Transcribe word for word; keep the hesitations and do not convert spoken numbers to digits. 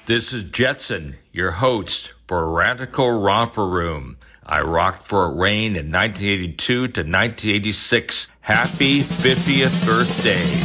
This is Jetson, your host for Radical Romper Room. I rocked Fort Wayne in nineteen eighty-two to nineteen eighty-six. Happy fiftieth birthday.